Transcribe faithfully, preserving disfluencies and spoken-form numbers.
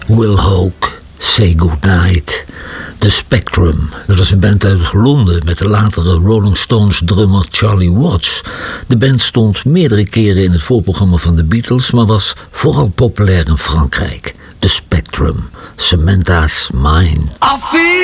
Will Hoke, Say Goodnight. The Spectrum, dat is een band uit Londen met de latere Rolling Stones drummer Charlie Watts. De band stond meerdere keren in het voorprogramma van de Beatles, maar was vooral populair in Frankrijk. The Spectrum, Samantha's Mine.